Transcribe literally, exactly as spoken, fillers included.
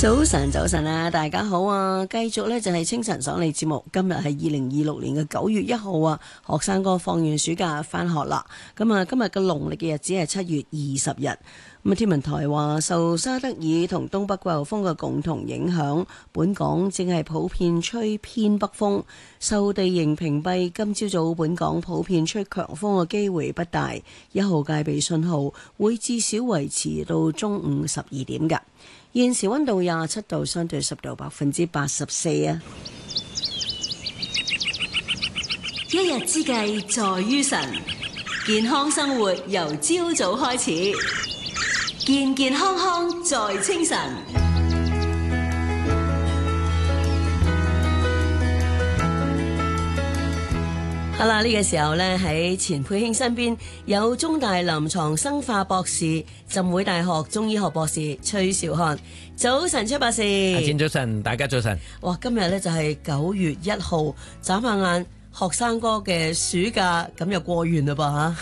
早晨，早晨啊，大家好啊！繼續呢就係清晨爽利節目，今日係二零二六年嘅九月一號啊，學生哥放完暑假返學啦。咁啊，今日嘅農曆嘅日子係七月二十日。咁啊，天文台話受沙德爾同東北季候風嘅共同影響，本港正係普遍吹偏北風。受地形屏蔽，今朝早本港普遍吹強風嘅機會不大，一號戒備信號會至少維持到中午十二點㗎。現時溫度廿七度，相對濕度百分之八十四啊！ 一日之計在於晨，健康生活由朝早開始，健健康康在清晨。 好啦，呢、這個時候呢，喺錢佩卿身邊有中大臨床生化博士、浸會大學中醫學博士崔兆漢。早晨，崔博士。 阿錢早晨，大家早晨。 哇，今日呢就係九月一號，眨下眼學生哥嘅暑假咁又過完啦噃吓。